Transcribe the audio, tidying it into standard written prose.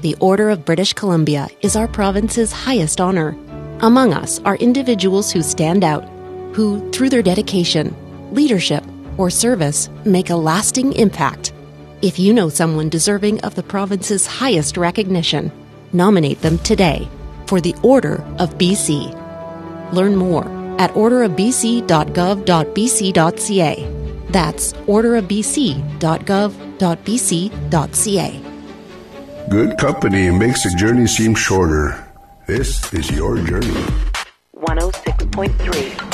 The Order of British Columbia is our province's highest honor. Among us are individuals who stand out, who, through their dedication, leadership, or service, make a lasting impact. If you know someone deserving of the province's highest recognition, nominate them today for the Order of BC. Learn more at orderofbc.gov.bc.ca. That's orderofbc.gov.bc.ca. Good company makes the journey seem shorter. This is your journey. 106.3